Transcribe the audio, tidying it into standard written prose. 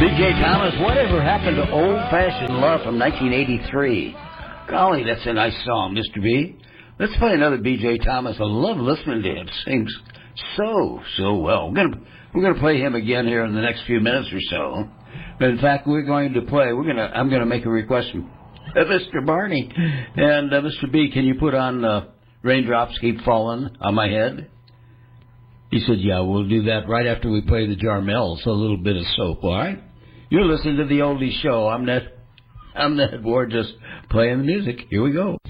B.J. Thomas, whatever happened to Old-Fashioned Love from 1983? Golly, that's a nice song, Mr. B. Let's play another B.J. Thomas. I love listening to him. Sings so well. We're gonna play him again here in the next few minutes or so. But in fact, I'm gonna make a request from Mr. Barney. And Mr. B, can you put on Raindrops Keep Falling on My Head? He said, yeah, we'll do that right after we play the Jarmels, a little bit of soap, all right? You're listening to the Oldie Show. I'm Ned Ward, just playing the music. Here we go.